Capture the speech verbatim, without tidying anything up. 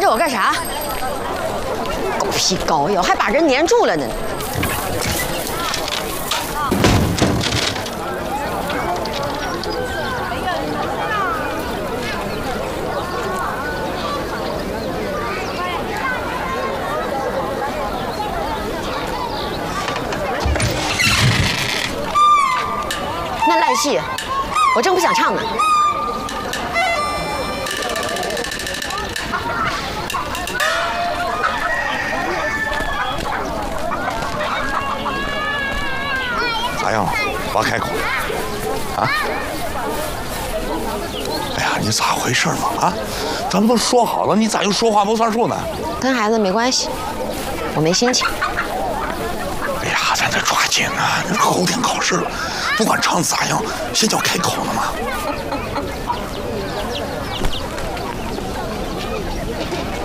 我干啥？狗屁膏药，还把人粘住了呢。那烂戏，我正不想唱呢。 咋样？我开口了啊！哎呀，你咋回事嘛？啊，咱们都说好了，你咋又说话不算数呢？ 跟孩子没关系，我没心情。 哎呀，咱得抓紧啊！后天考试了，不管唱咋样，先叫开口了嘛。